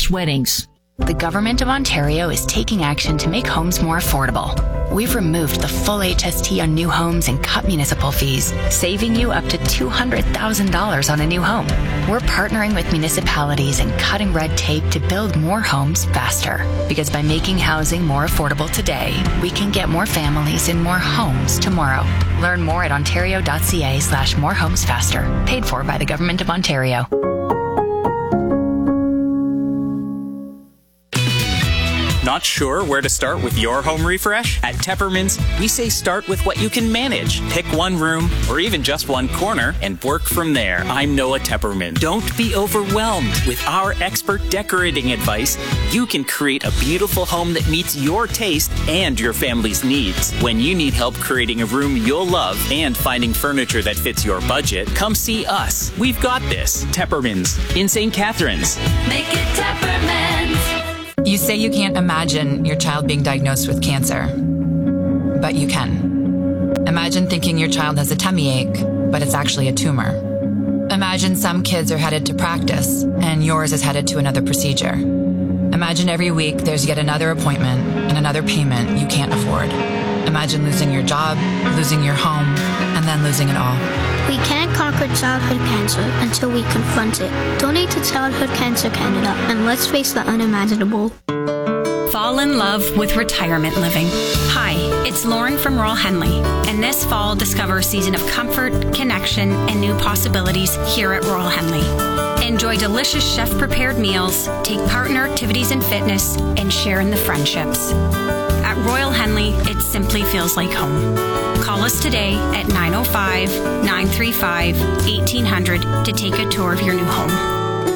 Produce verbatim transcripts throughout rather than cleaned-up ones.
slash weddings. The Government of Ontario is taking action to make homes more affordable. We've removed the full H S T on new homes and cut municipal fees, saving you up to two hundred thousand dollars on a new home. We're partnering with municipalities and cutting red tape to build more homes faster. Because by making housing more affordable today, we can get more families in more homes tomorrow. Learn more at ontario.ca slash more homes faster. Paid for by the Government of Ontario. Not sure where to start with your home refresh? At Teppermans, we say start with what you can manage. Pick one room or even just one corner and work from there. I'm Noah Tepperman. Don't be overwhelmed. With our expert decorating advice, you can create a beautiful home that meets your taste and your family's needs. When you need help creating a room you'll love and finding furniture that fits your budget, come see us. We've got this. Teppermans in Saint Catharines. Make it Teppermans. You say you can't imagine your child being diagnosed with cancer, but you can. Imagine thinking your child has a tummy ache, but it's actually a tumor. Imagine some kids are headed to practice, and yours is headed to another procedure. Imagine every week there's yet another appointment and another payment you can't afford. Imagine losing your job, losing your home, and then losing it all. We can't conquer childhood cancer until we confront it. Donate to Childhood Cancer Canada and let's face the unimaginable. Fall in love with retirement living. Hi, it's Lauren from Royal Henley, and this fall discover a season of comfort, connection, and new possibilities here at Royal Henley. Enjoy delicious chef-prepared meals, take part in our activities and fitness, and share in the friendships. At Royal Henley, it simply feels like home. Call us today at nine oh five, nine three five, eighteen hundred to take a tour of your new home.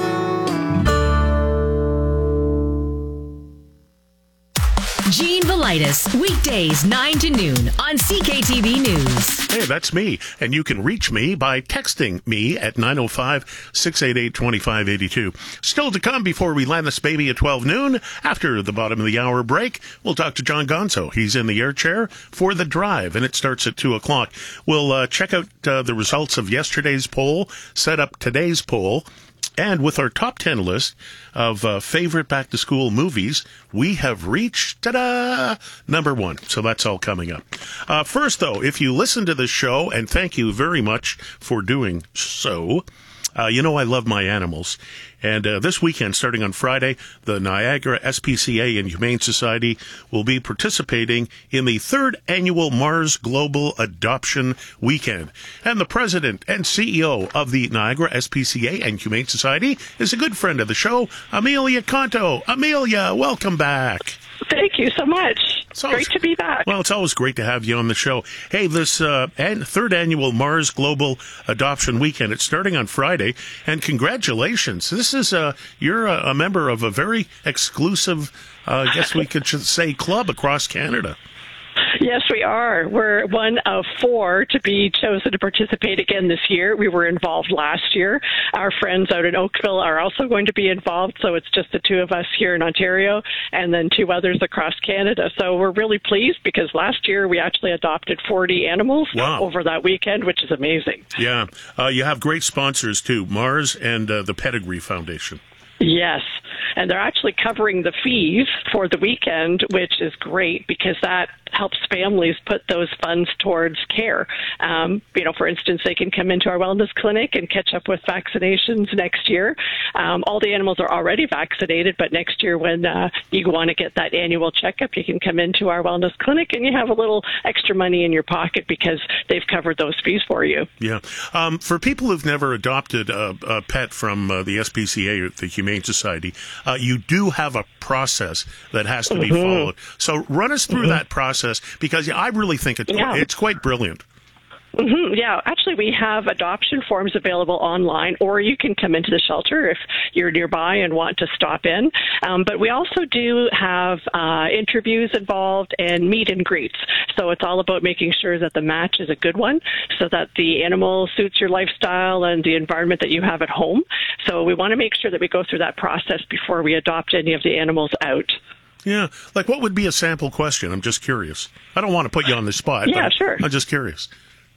Gene Velitis, weekdays nine to noon on C K T V News. Hey, that's me. And you can reach me by texting me at nine oh five, six eight eight, two five eight two. Still to come before we land this baby at twelve noon. After the bottom of the hour break, we'll talk to John Gonzo. He's in the air chair for The Drive, and it starts at two o'clock. We'll uh, check out uh, the results of yesterday's poll, set up today's poll. And with our top ten list of uh, favorite back-to-school movies, we have reached, ta-da, number one. So that's all coming up. Uh, first, though, if you listen to this show, and thank you very much for doing so, uh, you know I love my animals. And uh, this weekend, starting on Friday, the Niagara S P C A and Humane Society will be participating in the third annual Mars Global Adoption Weekend. And the president and C E O of the Niagara S P C A and Humane Society is a good friend of the show, Amelia Conto. Amelia, welcome back. Thank you so much. It's great to be back. Well, it's always great to have you on the show. Hey, this uh, an- third annual Mars Global Adoption Weekend, it's starting on Friday, and congratulations. This is, uh, you're a, a member of a very exclusive, uh, I guess we could say, club across Canada. Yes, we are. We're one of four to be chosen to participate again this year. We were involved last year. Our friends out in Oakville are also going to be involved, so it's just the two of us here in Ontario and then two others across Canada. So we're really pleased because last year we actually adopted forty animals wow. over that weekend, which is amazing. Yeah. Uh, you have great sponsors, too, Mars and uh, the Pedigree Foundation. Yes, and they're actually covering the fees for the weekend, which is great because that helps families put those funds towards care. Um, you know, for instance, they can come into our wellness clinic and catch up with vaccinations next year. Um, all the animals are already vaccinated, but next year when uh, you want to get that annual checkup, you can come into our wellness clinic and you have a little extra money in your pocket because they've covered those fees for you. Yeah. Um, for people who've never adopted a, a pet from uh, the S P C A or the Humane Society, uh, you do have a process that has to be mm-hmm. followed. So run us through mm-hmm. that process because I really think it's, yeah. it's quite brilliant. Mm-hmm. Yeah, actually, we have adoption forms available online, or you can come into the shelter if you're nearby and want to stop in. Um, but we also do have uh, interviews involved and meet and greets. So it's all about making sure that the match is a good one so that the animal suits your lifestyle and the environment that you have at home. So we want to make sure that we go through that process before we adopt any of the animals out. Yeah. Like, what would be a sample question? I'm just curious. I don't want to put you on the spot. Yeah, but sure. I'm just curious.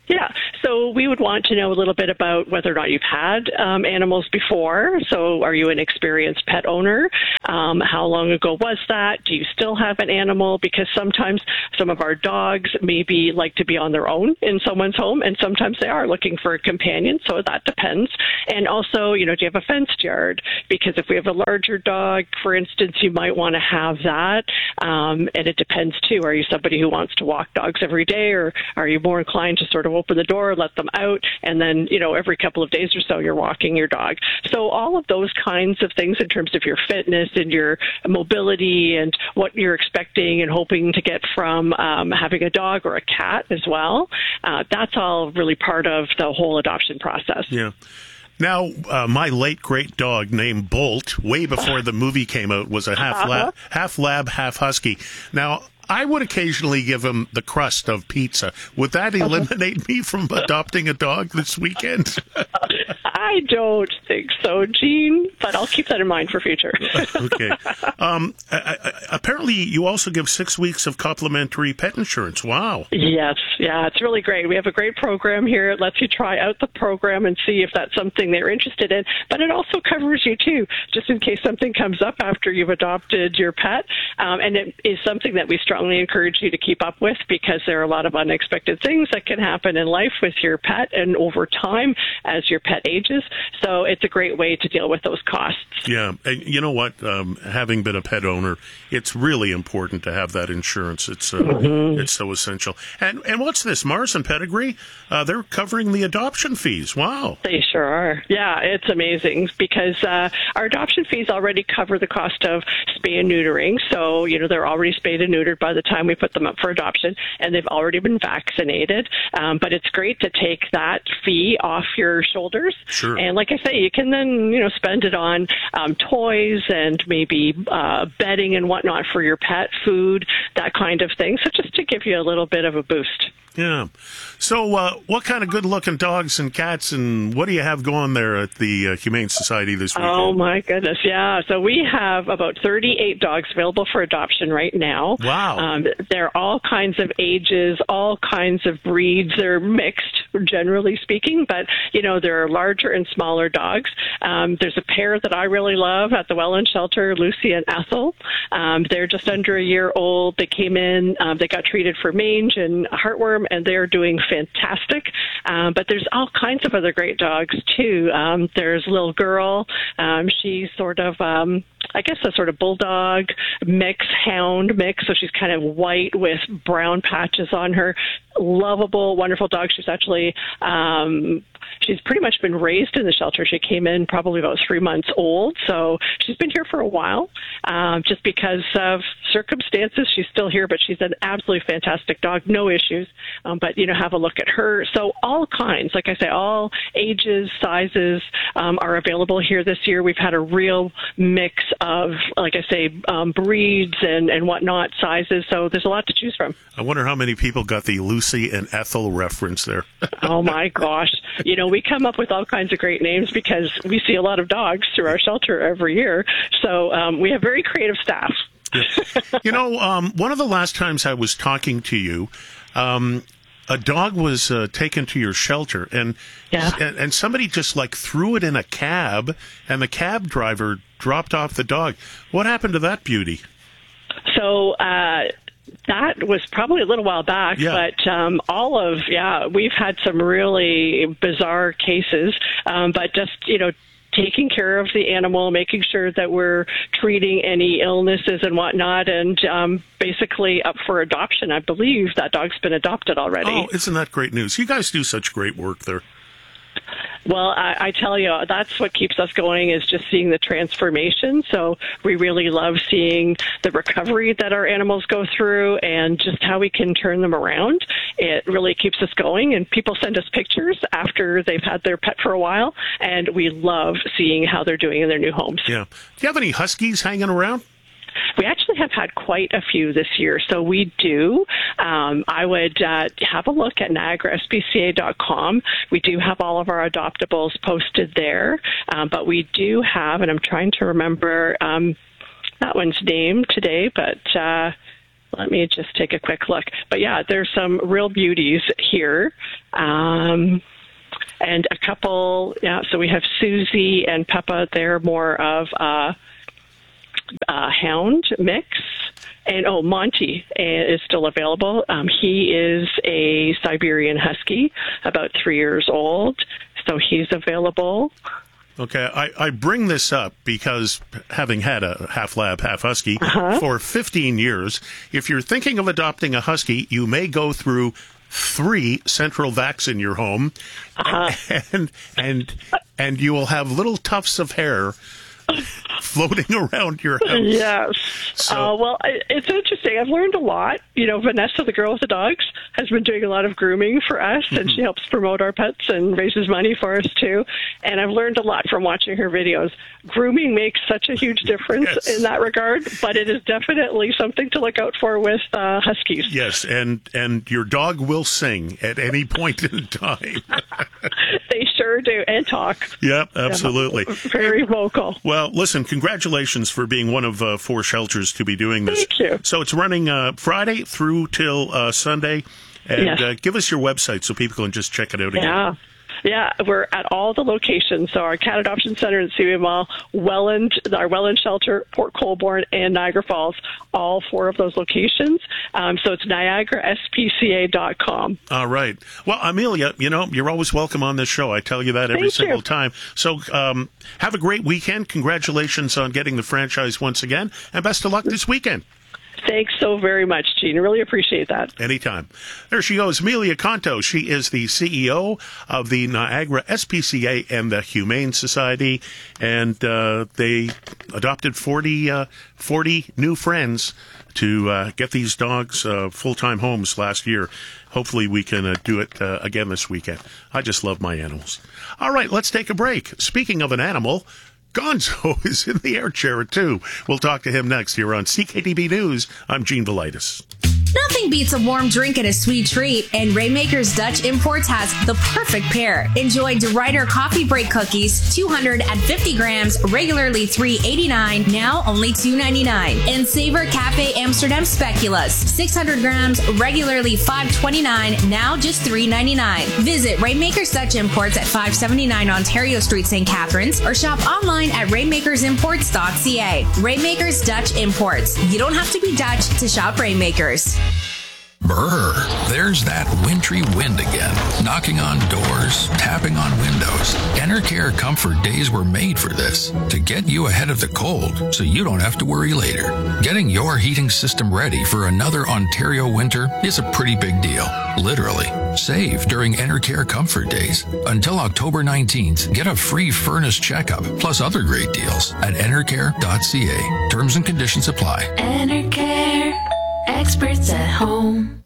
Yeah, so we would want to know a little bit about whether or not you've had um, animals before. So are you an experienced pet owner? Um, how long ago was that? Do you still have an animal? Because sometimes some of our dogs maybe like to be on their own in someone's home, and sometimes they are looking for a companion, so that depends. And also, you know, do you have a fenced yard? Because if we have a larger dog, for instance, you might want to have that. Um, and it depends, too. Are you somebody who wants to walk dogs every day, or are you more inclined to sort of open the door, let them out, and then, you know, every couple of days or so you're walking your dog? So all of those kinds of things in terms of your fitness and your mobility and what you're expecting and hoping to get from um, having a dog or a cat as well, uh, that's all really part of the whole adoption process. Yeah. Now, uh, my late great dog named Bolt, way before the movie came out, was a half lab, half lab, half husky. Now, I would occasionally give him the crust of pizza. Would that eliminate me from adopting a dog this weekend? I don't think so, Gene, but I'll keep that in mind for future. Okay. Um, I, I, apparently, you also give six weeks of complimentary pet insurance. Wow. Yes. Yeah, it's really great. We have a great program here. It lets you try out the program and see if that's something they're interested in. But it also covers you, too, just in case something comes up after you've adopted your pet. Um, and it is something that we strongly encourage you to keep up with, because there are a lot of unexpected things that can happen in life with your pet and over time as your pet ages. So it's a great way to deal with those costs. Yeah. And you know what? Um, having been a pet owner, it's really important to have that insurance. It's uh, mm-hmm. it's so essential. And and what's this? Mars and Pedigree? Uh, they're covering the adoption fees. Wow. They sure are. Yeah, it's amazing, because uh, our adoption fees already cover the cost of spay and neutering. So, you know, they're already spayed and neutered by the time we put them up for adoption, and they've already been vaccinated. Um, but it's great to take that fee off your shoulders. Sure. And like I say, you can then, you know, spend it on um, toys and maybe uh, bedding and whatnot for your pet, food, that kind of thing. So just to give you a little bit of a boost. Yeah. So uh, what kind of good-looking dogs and cats, and what do you have going there at the uh, Humane Society this weekend? Oh, my goodness, yeah. So we have about thirty-eight dogs available for adoption right now. Wow. Um, they're all kinds of ages, all kinds of breeds. They're mixed, generally speaking, but, you know, there are larger and smaller dogs. Um, there's a pair that I really love at the Welland Shelter, Lucy and Ethel. Um, they're just under a year old. They came in, um, they got treated for mange and heartworm, and they're doing fantastic. Um, but there's all kinds of other great dogs, too. Um, there's a little girl. Um, she's sort of, um, I guess, a sort of bulldog mix, hound mix. So she's kind of white with brown patches on her. Lovable, wonderful dog. She's actually... Um, She's pretty much been raised in the shelter. She came in probably about three months old, so she's been here for a while. Um, just because of circumstances, she's still here, but she's an absolutely fantastic dog, no issues. Um, but, you know, have a look at her. So all kinds, like I say, all ages, sizes um, are available here this year. We've had a real mix of, like I say, um, breeds and, and whatnot, sizes, so there's a lot to choose from. I wonder how many people got the Lucy and Ethel reference there. Oh, my gosh. You know, we come up with all kinds of great names because we see a lot of dogs through our shelter every year. So um, we have very creative staff. You know, um, one of the last times I was talking to you, um, a dog was uh, taken to your shelter, and, yeah. and and somebody just like threw it in a cab, and the cab driver dropped off the dog. What happened to that beauty? So, uh, that was probably a little while back, yeah. but um, all of, yeah, we've had some really bizarre cases, um, but just, you know, taking care of the animal, making sure that we're treating any illnesses and whatnot, and um, basically up for adoption. I believe that dog's been adopted already. Oh, isn't that great news? You guys do such great work there. Well, I, I tell you, that's what keeps us going, is just seeing the transformation. So we really love seeing the recovery that our animals go through and just how we can turn them around. It really keeps us going, and people send us pictures after they've had their pet for a while, and we love seeing how they're doing in their new homes. Yeah. Do you have any huskies hanging around? We actually have had quite a few this year, so we do. Um, I would uh, have a look at Niagara S P C A dot com. We do have all of our adoptables posted there, um, but we do have, and I'm trying to remember um, that one's name today, but uh, Let me just take a quick look. But yeah, there's some real beauties here. Um, and a couple, yeah, so we have Susie and Peppa. They're more of a, a hound mix. And, oh, Monty is still available. Um, he is a Siberian Husky, about three years old. So he's available. Okay, I, I bring this up because having had a half lab, half husky uh-huh. for fifteen years, if you're thinking of adopting a husky, you may go through three central vacs in your home, uh-huh. and and and you will have little tufts of hair floating around your house. Yes. So, uh, well, it's interesting. I've learned a lot. You know, Vanessa, the girl with the dogs, has been doing a lot of grooming for us, mm-hmm. and she helps promote our pets and raises money for us, too. And I've learned a lot from watching her videos. Grooming makes such a huge difference yes. in that regard, but it is definitely something to look out for with uh, Huskies. Yes, and, and your dog will sing at any point in time. They sure do, and talk. Yep, absolutely. Yeah, very vocal. Well, listen, congratulations for being one of uh, four shelters to be doing this. Thank you. So it's running uh, Friday through till uh, Sunday. And yes. uh, give us your website so people can just check it out again. Yeah. Yeah, we're at all the locations. So our Cat Adoption Center in Seaway Mall, Welland, our Welland Shelter, Port Colborne, and Niagara Falls, all four of those locations. Um, so it's Niagara S P C A dot com. All right. Well, Amelia, you know, you're always welcome on this show. I tell you that every Thank single you. time. So um, have a great weekend. Congratulations on getting the franchise once again, and best of luck this weekend. Thanks so very much, Gene. I really appreciate that. Anytime. There she goes, Amelia Conto. She is the C E O of the Niagara S P C A and the Humane Society, and uh, they adopted forty, uh, forty new friends to uh, get these dogs uh, full-time homes last year. Hopefully we can uh, do it uh, again this weekend. I just love my animals. All right, let's take a break. Speaking of an animal, Gonzo is in the air chair, too. We'll talk to him next here on C K T B News. I'm Gene Velitis. Nothing beats a warm drink and a sweet treat, and Rainmakers Dutch Imports has the perfect pair. Enjoy DeRuyter Coffee Break Cookies, two hundred fifty grams, regularly three dollars and eighty-nine cents, now only two dollars and ninety-nine cents. And Savor Cafe Amsterdam Speculoos, six hundred grams, regularly five dollars and twenty-nine cents, now just three dollars and ninety-nine cents. Visit Rainmakers Dutch Imports at five seventy-nine Ontario Street, Saint Catharines, or shop online at rainmakers imports dot c a. Rainmakers Dutch Imports. You don't have to be Dutch to shop Rainmakers. Brr, there's that wintry wind again, knocking on doors, tapping on windows. Enercare Comfort Days were made for this, to get you ahead of the cold so you don't have to worry later. Getting your heating system ready for another Ontario winter is a pretty big deal, literally. Save during Enercare Comfort Days. Until October nineteenth, get a free furnace checkup, plus other great deals at enercare dot c a. Terms and conditions apply. Enercare. Experts at home.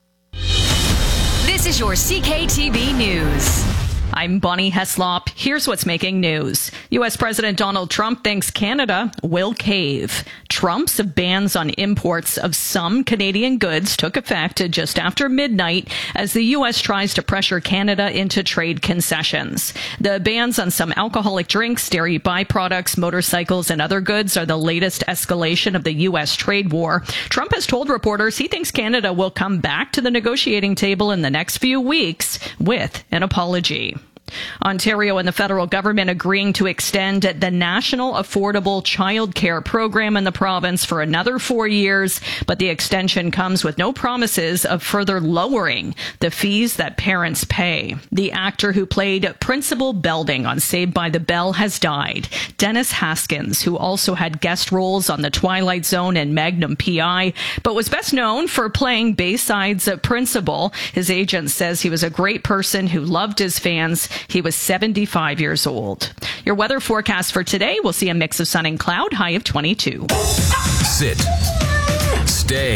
This is your C K T B News. I'm Bonnie Heslop. Here's what's making news. U S President Donald Trump thinks Canada will cave. Trump's bans on imports of some Canadian goods took effect just after midnight as the U S tries to pressure Canada into trade concessions. The bans on some alcoholic drinks, dairy byproducts, motorcycles, and other goods are the latest escalation of the U S trade war. Trump has told reporters he thinks Canada will come back to the negotiating table in the next few weeks with an apology. Ontario and the federal government agreeing to extend the National Affordable Child Care Program in the province for another four years, but the extension comes with no promises of further lowering the fees that parents pay. The actor who played Principal Belding on Saved by the Bell has died. Dennis Haskins, who also had guest roles on The Twilight Zone and Magnum P I, but was best known for playing Bayside's principal. His agent says he was a great person who loved his fans. He was seventy-five years old. Your weather forecast for today, we'll see a mix of sun and cloud, high of twenty-two. Sit. Stay.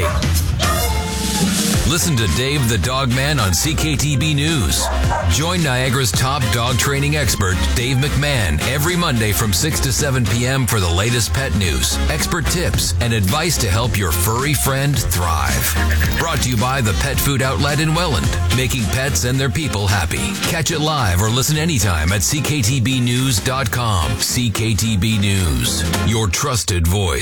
Listen to Dave the Dog Man on C K T B News. Join Niagara's top dog training expert, Dave McMahon, every Monday from six to seven p.m. for the latest pet news, expert tips, and advice to help your furry friend thrive. Brought to you by the Pet Food Outlet in Welland, making pets and their people happy. Catch it live or listen anytime at c k t b news dot com. C K T B News, your trusted voice.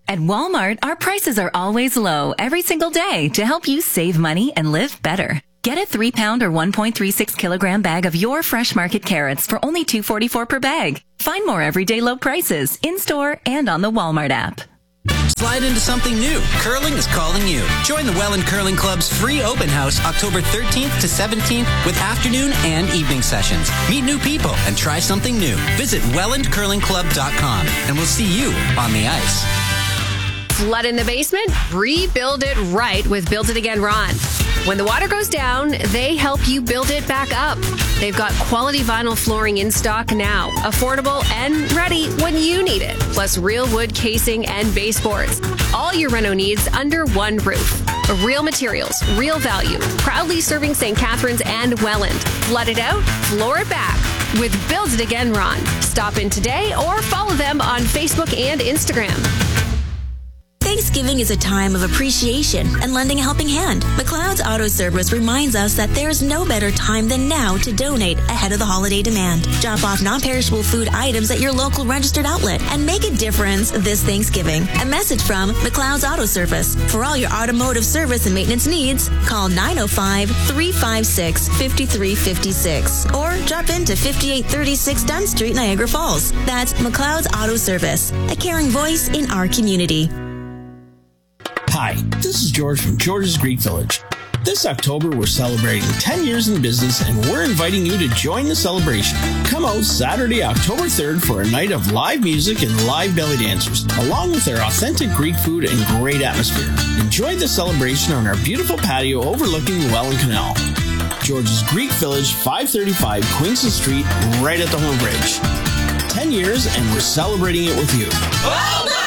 At Walmart, our prices are always low every single day to help you save money and live better. Get a three pound or one point three six kilogram bag of your fresh market carrots for only two dollars and forty-four cents per bag. Find more everyday low prices in-store and on the Walmart app. Slide into something new. Curling is calling you. Join the Welland Curling Club's free open house October thirteenth to seventeenth with afternoon and evening sessions. Meet new people and try something new. Visit welland curling club dot com and we'll see you on the ice. Flood in the basement? Rebuild it right with Build It Again Ron. When the water goes down, they help you build it back up. They've got quality vinyl flooring in stock now, affordable and ready when you need it. Plus real wood casing and baseboards. All your reno needs under one roof. Real materials, real value. Proudly serving Saint Catharines and Welland. Flood it out, floor it back with Build It Again Ron. Stop in today or follow them on Facebook and Instagram. Thanksgiving is a time of appreciation and lending a helping hand. McLeod's Auto Service reminds us that there's no better time than now to donate ahead of the holiday demand. Drop off non-perishable food items at your local registered outlet and make a difference this Thanksgiving. A message from McLeod's Auto Service. For all your automotive service and maintenance needs, call nine oh five, three five six, five three five six or drop into fifty-eight thirty-six Dunn Street, Niagara Falls. That's McLeod's Auto Service, a caring voice in our community. Hi, this is George from George's Greek Village. This October, we're celebrating ten years in the business, and we're inviting you to join the celebration. Come out Saturday, October third for a night of live music and live belly dancers, along with our authentic Greek food and great atmosphere. Enjoy the celebration on our beautiful patio overlooking the Welland Canal. George's Greek Village, five thirty-five Queenston Street, right at the Home Bridge. ten years, and we're celebrating it with you. Well done!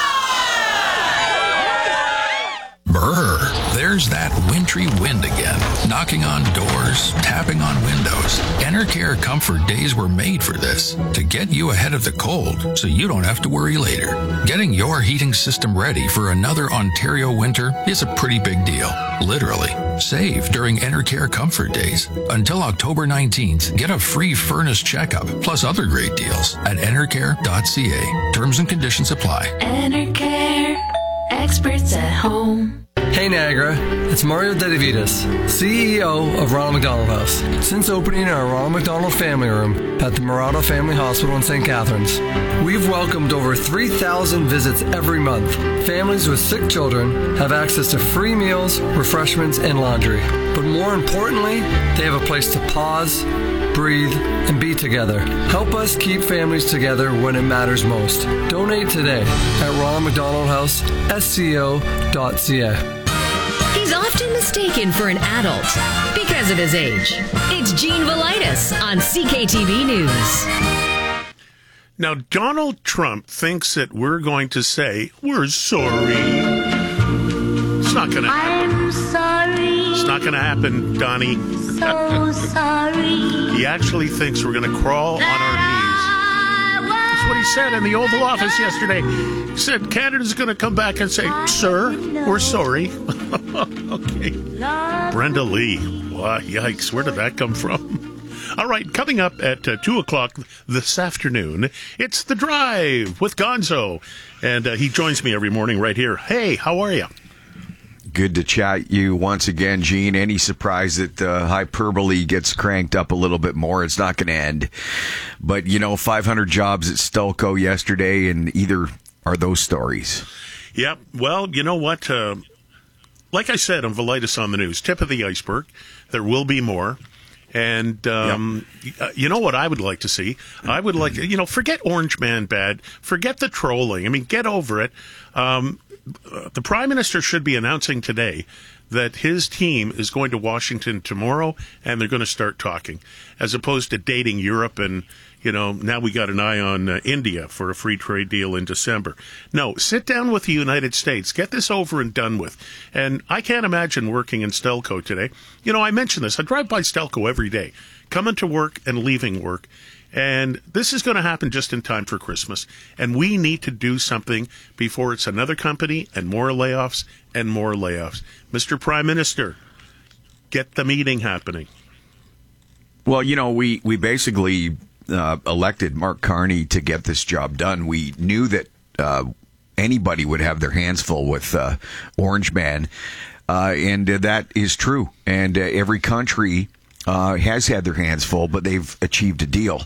Brr, there's that wintry wind again, knocking on doors, tapping on windows. Enercare Comfort Days were made for this, to get you ahead of the cold so you don't have to worry later. Getting your heating system ready for another Ontario winter is a pretty big deal, literally. Save during Enercare Comfort Days. Until October nineteenth, get a free furnace checkup, plus other great deals at enercare dot c a. Terms and conditions apply. Enercare, experts at home. Hey Niagara, it's Mario Dedivitas, C E O of Ronald McDonald House. Since opening our Ronald McDonald Family Room at the Murado Family Hospital in Saint Catharines, we've welcomed over three thousand visits every month. Families with sick children have access to free meals, refreshments, and laundry. But more importantly, they have a place to pause, breathe, and be together. Help us keep families together when it matters most. Donate today at Ronald McDonald House, S C O dot C A. He's often mistaken for an adult because of his age. It's Gene Velitis on C K T V News. Now, Donald Trump thinks that we're going to say, we're sorry. It's not going to happen. I'm sorry. It's not going to happen, Donnie. So sorry. He actually thinks we're going to crawl on our knees. That's what he said in the Oval Office yesterday. He said Canada's going to come back and say, sir, we're sorry. Okay. Brenda Lee. Wow, yikes. Where did that come from? All right, coming up at uh, two o'clock this afternoon, it's The Drive with Gonzo. And uh, he joins me every morning right here. Hey, how are you? Good to chat you once again, Gene. Any surprise that uh, hyperbole gets cranked up a little bit more? It's not going to end. But, you know, five hundred jobs at Stelco yesterday, and either are those stories. Yep. Well, you know what? Uh, like I said on Velitis on the News, tip of the iceberg. There will be more. And um, yep. You know what I would like to see? I would like to, you know, forget Orange Man bad. Forget the trolling. I mean, get over it. Um, the Prime Minister should be announcing today that his team is going to Washington tomorrow, and they're going to start talking, as opposed to dating Europe and, you know, now we got an eye on uh, India for a free trade deal in December. No, sit down with the United States. Get this over and done with. And I can't imagine working in Stelco today. You know, I mentioned this. I drive by Stelco every day, coming to work and leaving work. And this is going to happen just in time for Christmas. And we need to do something before it's another company and more layoffs and more layoffs. Mister Prime Minister, get the meeting happening. Well, you know, we, we basically uh, elected Mark Carney to get this job done. We knew that uh, anybody would have their hands full with uh, Orange Man. Uh, and uh, that is true. And uh, every country uh, has had their hands full, but they've achieved a deal.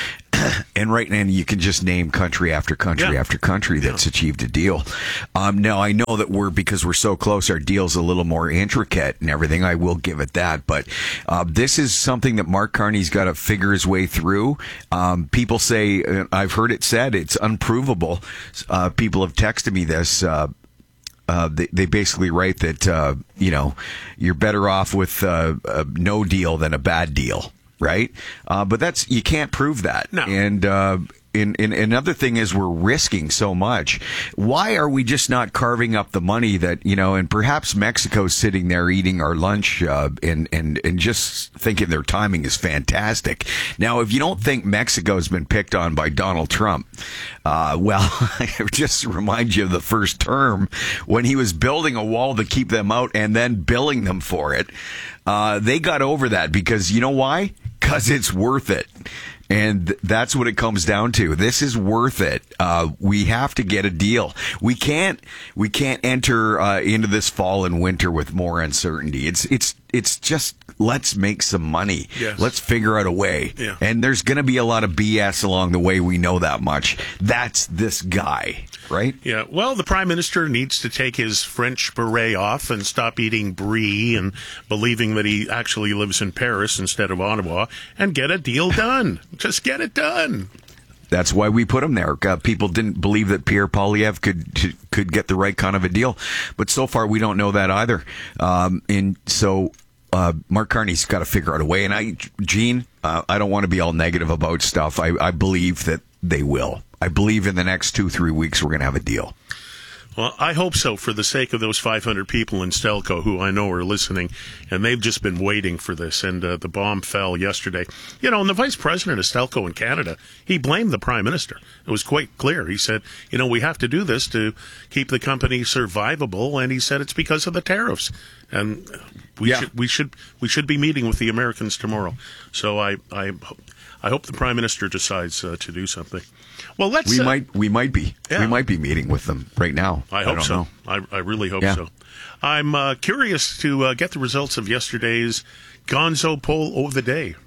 And right now, you can just name country after country yeah. after country that's yeah. achieved a deal. Um, now, I know that we're, because we're so close, our deal's a little more intricate and everything. I will give it that. But uh, this is something that Mark Carney's got to figure his way through. Um, people say, uh, I've heard it said, it's unprovable. Uh, people have texted me this. Uh, Uh, they, they basically write that, uh, you know, you're better off with uh, a no deal than a bad deal, right? Uh, but that's, you can't prove that. No. And, uh, in, in, another thing is we're risking so much. Why are we just not carving up the money that, you know, and perhaps Mexico's sitting there eating our lunch uh, and, and, and just thinking their timing is fantastic. Now, if you don't think Mexico's been picked on by Donald Trump, uh, well, I just remind you of the first term when he was building a wall to keep them out and then billing them for it. Uh, they got over that because, you know why? Because it's worth it. And th- that's what it comes down to. This is worth it. Uh, we have to get a deal. We can't, we can't enter, uh, into this fall and winter with more uncertainty. It's, it's, it's just, let's make some money. Yes. Let's figure out a way. Yeah. And there's going to be a lot of B S along the way. We know that much. That's this guy, right? Yeah. Well, the Prime Minister needs to take his French beret off and stop eating brie and believing that he actually lives in Paris instead of Ottawa and get a deal done. Just get it done. That's why we put him there. Uh, people didn't believe that Pierre Poilievre could could get the right kind of a deal, but so far we don't know that either. Um, and so uh, Mark Carney's got to figure out a way. And I, Gene, uh, I don't want to be all negative about stuff. I, I believe that they will. I believe in the next two, three weeks we're going to have a deal. Well, I hope so, for the sake of those five hundred people in Stelco who I know are listening, and they've just been waiting for this, and uh, the bomb fell yesterday. You know, and the vice president of Stelco in Canada, he blamed the prime minister. It was quite clear. He said, you know, we have to do this to keep the company survivable, and he said it's because of the tariffs. And we yeah. should we should we should be meeting with the Americans tomorrow. So I I I hope the prime minister decides uh, to do something. Well, let's. We uh, might. We might be. Yeah. We might be meeting with them right now. I hope I so. I, I really hope yeah. so. I'm uh, curious to uh, get the results of yesterday's Gonzo poll of the day.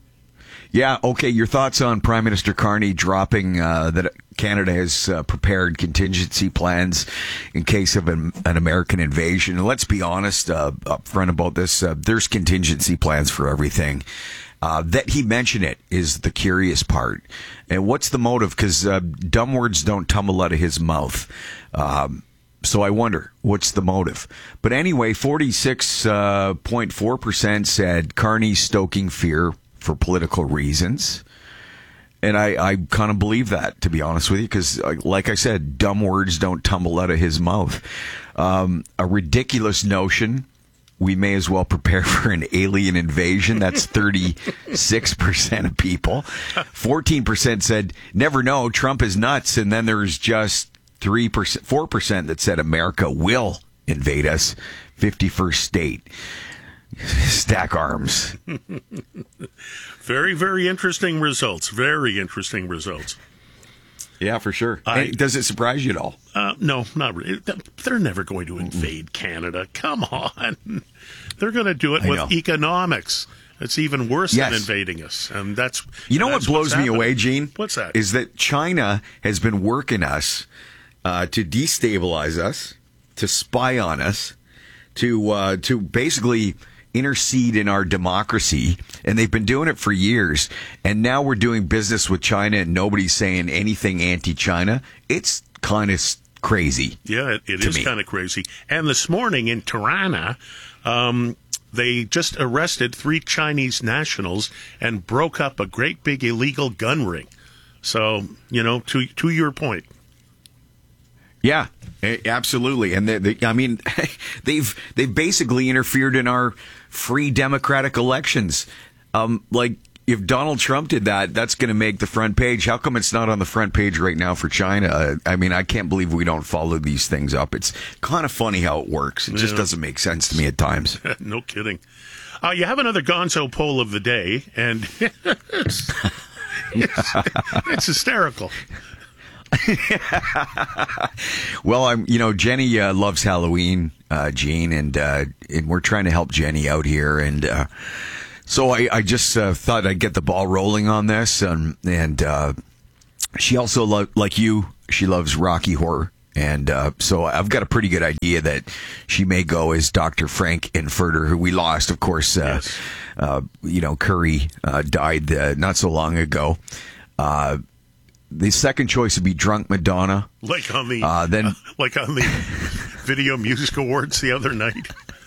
Yeah. Okay. Your thoughts on Prime Minister Carney dropping uh, that Canada has uh, prepared contingency plans in case of an, an American invasion. And let's be honest uh, up front about this. Uh, there's contingency plans for everything. Uh, that he mentioned it is the curious part. And what's the motive? Because uh, dumb words don't tumble out of his mouth. Um, so I wonder, what's the motive? But anyway, forty-six point four percent said Carney stoking fear for political reasons. And I, I kind of believe that, to be honest with you, because, like I said, dumb words don't tumble out of his mouth. Um, a ridiculous notion. We may as well prepare for an alien invasion. That's thirty-six percent of people. fourteen percent said, never know, Trump is nuts. And then there's just three percent, four percent that said America will invade us. fifty-first state. Stack arms. Very, very interesting results. Very interesting results. Yeah, for sure. I, hey, does it surprise you at all? Uh, no, not really. They're never going to invade Canada. Come on. They're going to do it I with know. economics. It's even worse Yes. than invading us. And that's You know that's what blows what's me happening. away, Gene? What's that? Is that China has been working us uh, to destabilize us, to spy on us, to uh, to basically intercede in our democracy, and they've been doing it for years. And now we're doing business with China, and nobody's saying anything anti-China. It's kind of crazy. Yeah, it, it to is me. kind of crazy. And this morning in Tirana, um, they just arrested three Chinese nationals and broke up a great big illegal gun ring. So, you know, to to your point. Yeah, a- absolutely. And they, they, I mean, they've they've basically interfered in our free democratic elections. Um, like, if Donald Trump did that, that's going to make the front page. How come it's not on the front page right now for China? Uh, I mean, I can't believe we don't follow these things up. It's kind of funny how it works. It just Yeah. doesn't make sense to me at times. No kidding. Uh, you have another Gonzo poll of the day, and it's, it's, it's hysterical. Well, I'm, you know, Jenny uh, loves Halloween, uh, Gene, and uh, and we're trying to help Jenny out here, and uh, so I, I just uh, thought I'd get the ball rolling on this, and and uh, she also lo- like you, she loves Rocky Horror, and uh, so I've got a pretty good idea that she may go as Doctor Frank Infurter, who we lost, of course. Uh, yes. uh, you know, Curry uh, died uh, not so long ago. Uh, The second choice would be Drunk Madonna. Like on the uh, then, uh, like on the Video Music Awards the other night.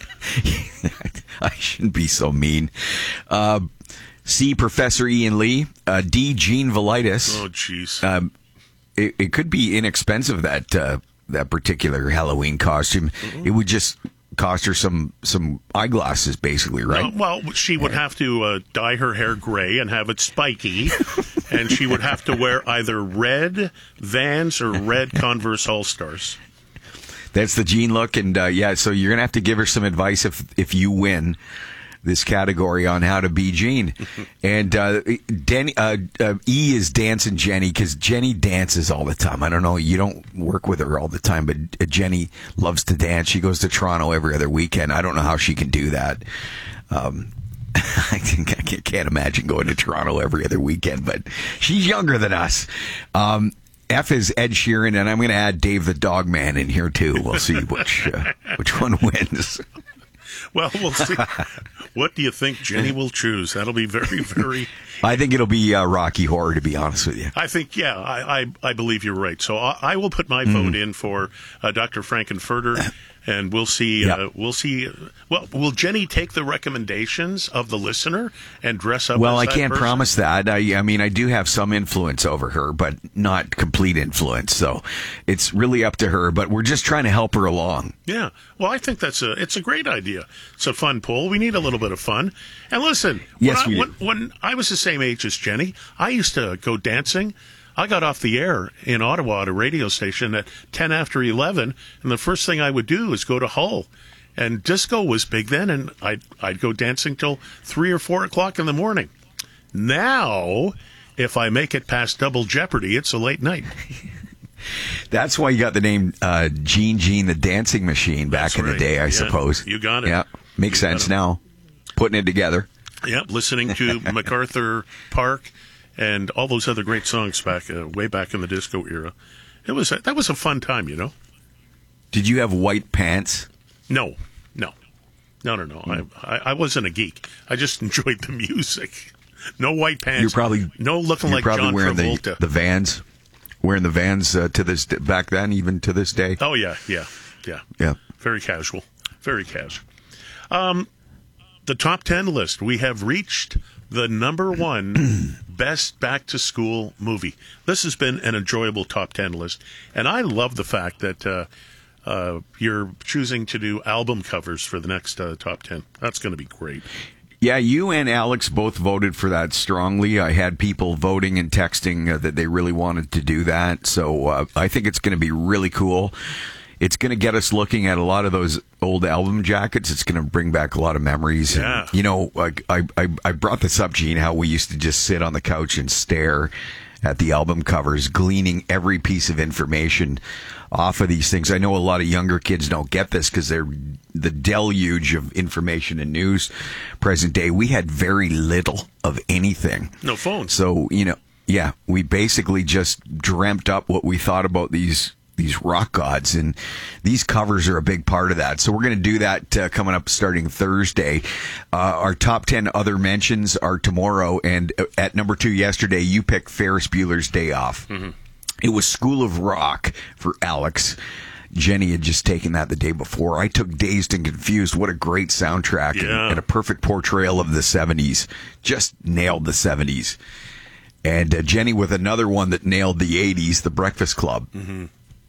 I shouldn't be so mean. Uh, C. Professor Ian Lee. Uh, D. Gene Velitis. Oh, jeez. Um, it, it could be inexpensive, that uh, that particular Halloween costume. Mm-hmm. It would just cost her some some eyeglasses, basically, right? No, well, she would have to uh, dye her hair gray and have it spiky, and she would have to wear either red Vans or red Converse All-Stars. That's the Gene look, and uh, yeah, so you're gonna have to give her some advice if if you win this category on how to be Gene. And uh, Denny, uh, uh, E is dancing Jenny, because Jenny dances all the time. I don't know, you don't work with her all the time, but uh, Jenny loves to dance. She goes to Toronto every other weekend. I don't know how she can do that. Um, I think I can't, can't imagine going to Toronto every other weekend, but she's younger than us. Um, F is Ed Sheeran, and I'm going to add Dave the Dog Man in here too. We'll see which uh, which one wins. Well, we'll see. What do you think Jenny will choose? That'll be very, very... I think it'll be uh, Rocky Horror, to be honest with you. I think, yeah, I, I, I believe you're right. So I, I will put my Mm. vote in for uh, Doctor Frankenfurter, and we'll see. Yep. Uh, we'll see. Well, will Jenny take the recommendations of the listener and dress up? Well, as I that can't person? promise that. I, I mean, I do have some influence over her, but not complete influence. So it's really up to her. But we're just trying to help her along. Yeah. Well, I think that's a it's a great idea. It's a fun poll. We need a little bit of fun. And listen, Yes, when, we I, do. when, when I was the same age as Jenny, I used to go dancing. I got off the air in Ottawa at a radio station at ten after eleven, and the first thing I would do is go to Hull. And disco was big then, and I'd, I'd go dancing till three or four o'clock in the morning. Now, if I make it past Double Jeopardy, it's a late night. That's why you got the name uh, Gene Gene the Dancing Machine back That's in the right. day, I Yeah, suppose. you got it. Yeah, makes You got sense it. now. Putting it together. Yep, listening to MacArthur Park and all those other great songs back uh, way back in the disco era. It was a, that was a fun time, you know. Did you have white pants? No, no, no, no, no. I, I I wasn't a geek. I just enjoyed the music. No white pants. You're probably no looking you're like probably John wearing Travolta. the the Vans, wearing the Vans uh, to this back then, even to this day. Oh yeah, yeah, yeah, Yeah. Very casual, very casual. Um, the top ten list. We have reached the number one best back to school movie. This has been an enjoyable top ten list, and I love the fact that uh, uh, you're choosing to do album covers for the next uh, top ten. That's going to be great. Yeah, you and Alex both voted for that strongly. I had people voting and texting uh, that they really wanted to do that. So uh, I think it's going to be really cool. It's going to get us looking at a lot of those old album jackets. It's going to bring back a lot of memories. Yeah. And, you know, like I, I, I brought this up, Gene, how we used to just sit on the couch and stare at the album covers, gleaning every piece of information off of these things. I know a lot of younger kids don't get this because they're the deluge of information and news present day. We had very little of anything. No phones. So, you know, yeah, we basically just dreamt up what we thought about these these rock gods, and these covers are a big part of that. So we're going to do that uh, coming up starting Thursday. Uh, our top ten other mentions are tomorrow, and at number two yesterday, you picked Ferris Bueller's Day Off. Mm-hmm. It was School of Rock for Alex. Jenny had just taken that the day before. I took Dazed and Confused. What a great soundtrack, and, Yeah. and a perfect portrayal of the seventies. Just nailed the seventies. And uh, Jenny with another one that nailed the eighties, The Breakfast Club. Mm-hmm.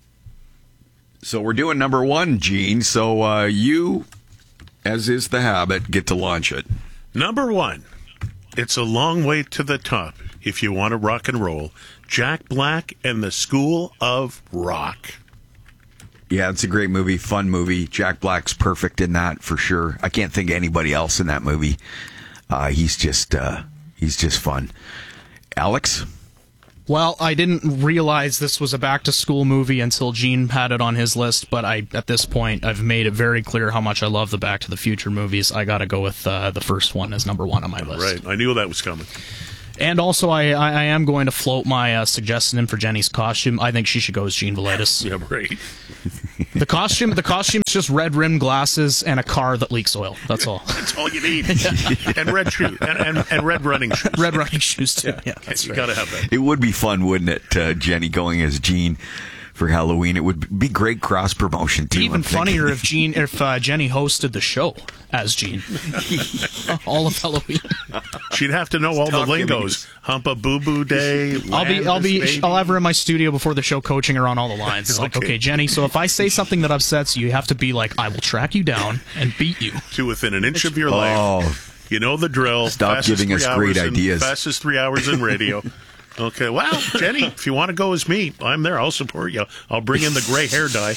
So we're doing number one, Gene. So uh, you, as is the habit, get to launch it. Number one. It's a long way to the top if you want to rock and roll. Jack Black and the School of Rock. Yeah, it's a great movie, fun movie. Jack Black's perfect in that for sure. I can't think of anybody else in that movie. Uh, he's just uh, he's just fun. Alex? Well, I didn't realize this was a back-to-school movie until Gene had it on his list, but I, at this point, I've made it very clear how much I love the Back to the Future movies. I gotta go with uh, the first one as number one on my list. Right, I knew that was coming. And also, I, I, I am going to float my uh, suggestion in for Jenny's costume. I think she should go as Gene Velitis. Yeah, right. The costume, the costume's just red-rimmed glasses and a car that leaks oil. That's all. That's all you need. And red shoes. And, and, and red running shoes. Red running shoes, too. Yeah, that's you right. got to have that. It would be fun, wouldn't it, uh, Jenny going as Gene for Halloween? It would be great cross promotion too. Even funnier if Gene, if uh, Jenny hosted the show as Gene, all of Halloween. She'd have to know all the lingos. Humpa Boo Boo Day. I'll be, I'll be, baby. I'll have her in my studio before the show, coaching her on all the lines. It's like, Okay. okay, Jenny. So if I say something that upsets you, you have to be like, I will track you down and beat you to within an inch of your Oh. life. You know the drill. Stop Fastest giving us three great hours in- ideas. Fastest three hours in radio. Okay, well, Jenny, if you want to go as me, I'm there. I'll support you. I'll bring in the gray hair dye.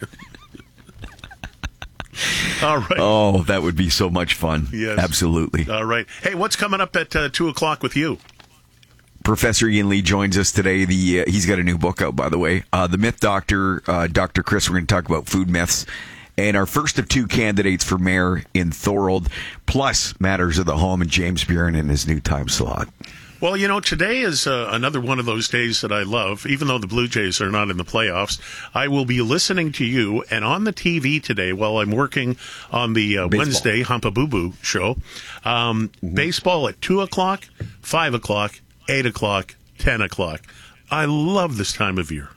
All right. Oh, that would be so much fun. Yes. Absolutely. All right. Hey, what's coming up at uh, two o'clock with you? Professor Ian Lee joins us today. The uh, he's got a new book out, by the way. Uh, the Myth Doctor, uh, Doctor Chris. We're going to talk about food myths. And our first of two candidates for mayor in Thorold, plus Matters of the Home and James Buren in his new time slot. Well, you know, today is uh, another one of those days that I love. Even though the Blue Jays are not in the playoffs, I will be listening to you. And on the T V today, while I'm working on the uh, Wednesday Humpa Boo Boo show, um, mm-hmm. baseball at two o'clock, five o'clock, eight o'clock, ten o'clock. I love this time of year.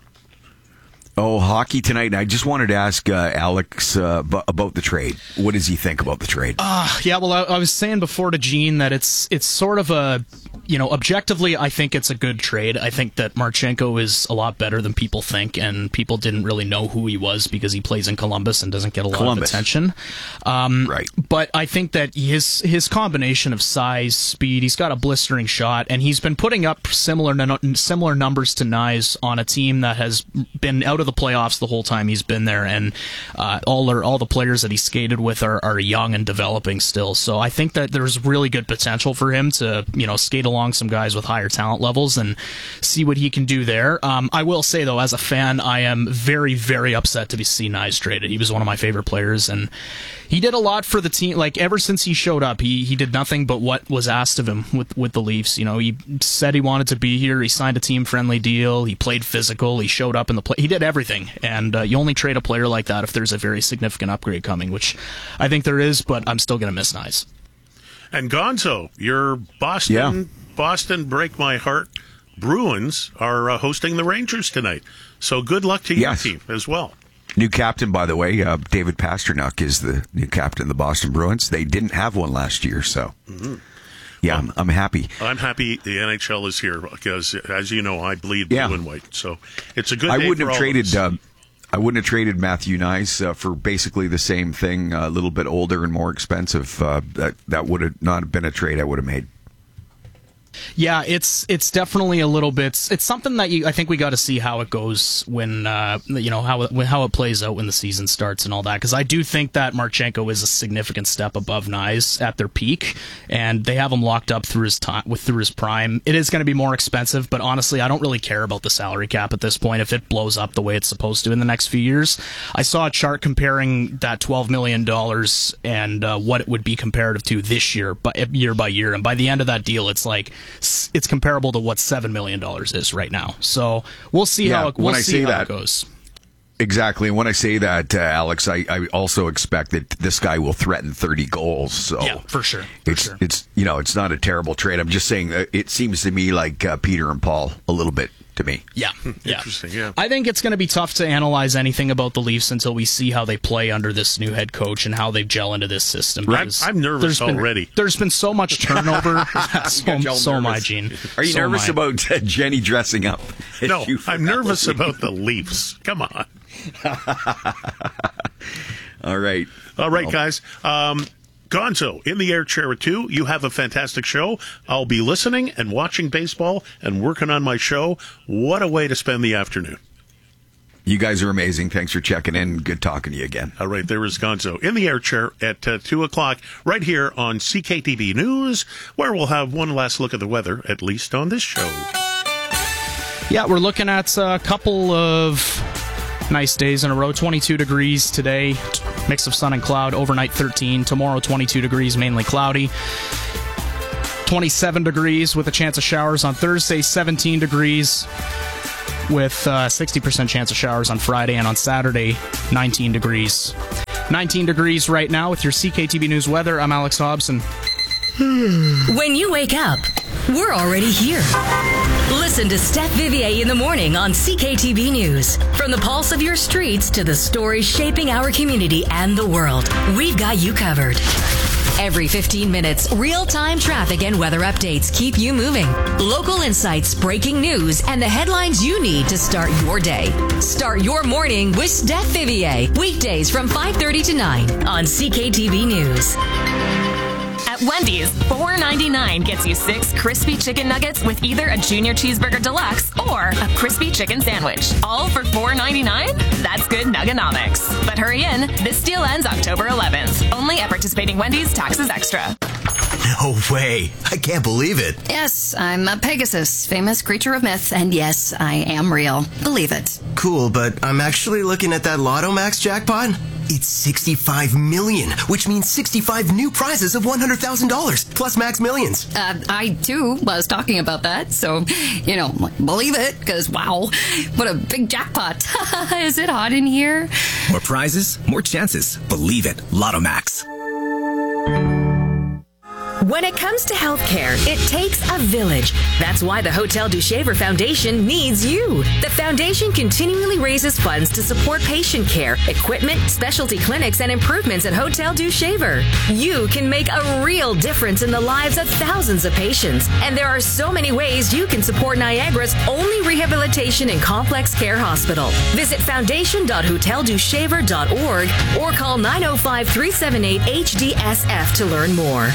Oh, hockey tonight. And I just wanted to ask uh, Alex uh, b- about the trade. What does he think about the trade? Uh, yeah, well, I, I was saying before to Gene that it's it's sort of a, you know, objectively, I think it's a good trade. I think that Marchenko is a lot better than people think, and people didn't really know who he was because he plays in Columbus and doesn't get a lot Columbus. of attention. Um, right. But I think that his his combination of size, speed, he's got a blistering shot, and he's been putting up similar similar numbers to Nyes on a team that has been out of the playoffs the whole time he's been there, and uh, all their, all the players that he skated with are, are young and developing still. So I think that there's really good potential for him to, you know, skate along some guys with higher talent levels and see what he can do there. Um, I will say though, as a fan, I am very, very upset to be see Nyes traded. He was one of my favorite players, and he did a lot for the team. Like ever since he showed up, he he did nothing but what was asked of him with with the Leafs. You know, he said he wanted to be here. He signed a team friendly deal. He played physical. He showed up in the play. He did everything. And uh, you only trade a player like that if there's a very significant upgrade coming, which I think there is. But I'm still going to miss Nyes. And Gonzo, your Boston Yeah. Boston Break My Heart Bruins are uh, hosting the Rangers tonight. So good luck to your Yes. team as well. New captain, by the way, uh, David Pasternak is the new captain of the Boston Bruins. They didn't have one last year, so Mm-hmm. yeah, I'm, I'm happy. I'm happy the N H L is here because, as you know, I bleed Yeah. blue and white. So it's a good I day wouldn't for have all traded. of us. Uh, I wouldn't have traded Matthew Nyes uh, for basically the same thing, a little bit older and more expensive. Uh, that that would have not been a trade I would have made. Yeah, it's it's definitely a little bit. It's something that you. I think we got to see how it goes when uh, you know how it, when, how it plays out when the season starts and all that. Because I do think that Marchenko is a significant step above Nyes at their peak, and they have him locked up through his time with through his prime. It is going to be more expensive, but honestly, I don't really care about the salary cap at this point. If it blows up the way it's supposed to in the next few years, I saw a chart comparing that twelve million dollars and uh, what it would be comparative to this year, but year by year, and by the end of that deal, it's like. It's comparable to what seven million dollars is right now. So we'll see Yeah, how it, we'll when I see say how that- it goes. Exactly. And when I say that, uh, Alex, I, I also expect that this guy will threaten thirty goals. So Yeah, for sure. For it's sure. it's you know it's not a terrible trade. I'm just saying uh, it seems to me like uh, Peter and Paul a little bit to me. Yeah, yeah. Interesting, yeah. I think it's going to be tough to analyze anything about the Leafs until we see how they play under this new head coach and how they gel into this system. I'm, because I'm nervous there's been- already. There's been so much turnover. so you all so am I, nervous. Gene. Are you So am nervous I. about uh, Jenny dressing up? as No, you for I'm nervous Halloween? about the Leafs. Come on. All right. All right, Well, guys. Um, Gonzo, in the air chair at two. You have a fantastic show. I'll be listening and watching baseball and working on my show. What a way to spend the afternoon. You guys are amazing. Thanks for checking in. Good talking to you again. All right, there is Gonzo in the air chair at uh, two o'clock right here on C K T V News, where we'll have one last look at the weather, at least on this show. Yeah, we're looking at a couple of nice days in a row. twenty-two degrees today, mix of sun and cloud. Overnight thirteen. Tomorrow twenty-two degrees, mainly cloudy. twenty-seven degrees with a chance of showers on Thursday. seventeen degrees with uh, sixty percent chance of showers on Friday. And on Saturday, nineteen degrees. nineteen degrees right now with your C K T V News weather. I'm Alex Hobson. When you wake up, we're already here. Listen to Steph Vivier in the morning on C K T V News. From the pulse of your streets to the stories shaping our community and the world, we've got you covered. Every fifteen minutes, real-time traffic and weather updates keep you moving. Local insights, breaking news, and the headlines you need to start your day. Start your morning with Steph Vivier. Weekdays from five thirty to nine on C K T V News. At Wendy's, four ninety-nine gets you six crispy chicken nuggets with either a junior cheeseburger deluxe or a crispy chicken sandwich. All for four ninety-nine? That's good nuggonomics. But hurry in, this deal ends October eleventh. Only at participating Wendy's, taxes extra. No way. I can't believe it. Yes, I'm a Pegasus, famous creature of myth, and yes, I am real. Believe it. Cool, but I'm actually looking at that Lotto Max jackpot. It's sixty-five million, which means sixty-five new prizes of one hundred thousand dollars, plus Max Millions. Uh, I, too, was talking about that, so, you know, believe it, because, wow, what a big jackpot. Is it hot in here? More prizes, more chances. Believe it. Lotto Max. When it comes to healthcare, it takes a village. That's why the Hotel du Shaver Foundation needs you. The foundation continually raises funds to support patient care, equipment, specialty clinics, and improvements at Hotel du Shaver. You can make a real difference in the lives of thousands of patients. And there are so many ways you can support Niagara's only rehabilitation and complex care hospital. Visit foundation dot hotel du shaver dot org or call nine oh five, three seven eight, H D S F to learn more.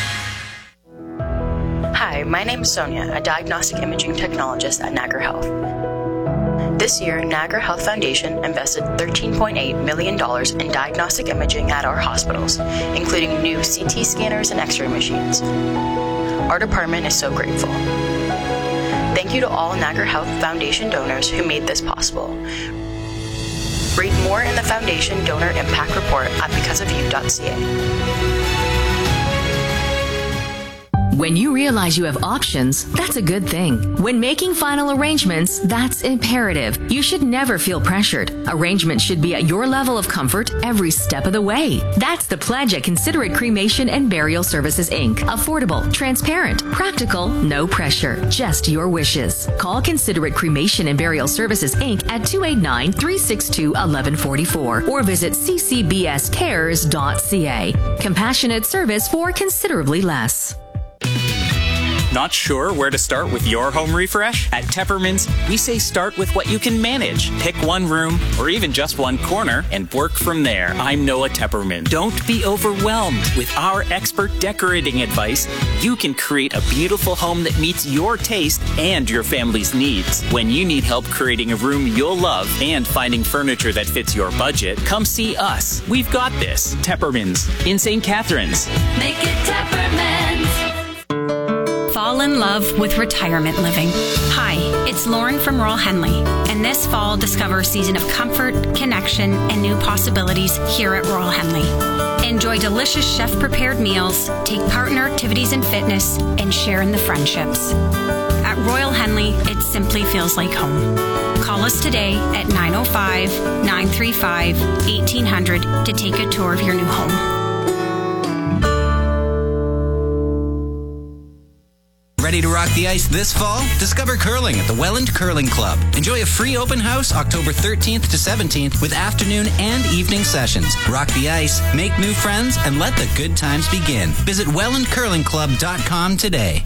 Hi, my name is Sonia, a diagnostic imaging technologist at Niagara Health. This year, Niagara Health Foundation invested thirteen point eight million dollars in diagnostic imaging at our hospitals, including new C T scanners and X-ray machines. Our department is so grateful. Thank you to all Niagara Health Foundation donors who made this possible. Read more in the Foundation Donor Impact Report at because of you dot c a. When you realize you have options, that's a good thing. When making final arrangements, that's imperative. You should never feel pressured. Arrangements should be at your level of comfort every step of the way. That's the pledge at Considerate Cremation and Burial Services, Incorporated. Affordable, transparent, practical, no pressure, just your wishes. Call Considerate Cremation and Burial Services, Incorporated at two eight nine, three six two, one one four four or visit c c b s cares dot c a. Compassionate service for considerably less. Not sure where to start with your home refresh? At Tepperman's, we say start with what you can manage. Pick one room or even just one corner and work from there. I'm Noah Tepperman. Don't be overwhelmed. With our expert decorating advice, you can create a beautiful home that meets your taste and your family's needs. When you need help creating a room you'll love and finding furniture that fits your budget, come see us. We've got this. Tepperman's in Saint Catharines. Make it Tepperman's. Fall in love with retirement living. Hi, it's Lauren from Royal Henley, and this fall discover a season of comfort, connection, and new possibilities here at Royal Henley. Enjoy delicious chef-prepared meals, take part in our activities and fitness, and share in the friendships. At Royal Henley, it simply feels like home. Call us today at nine oh five, nine three five, eighteen hundred to take a tour of your new home. Ready to rock the ice this fall? Discover curling at the Welland Curling Club. Enjoy a free open house October thirteenth to seventeenth with afternoon and evening sessions. Rock the ice, make new friends, and let the good times begin. Visit welland curling club dot com today.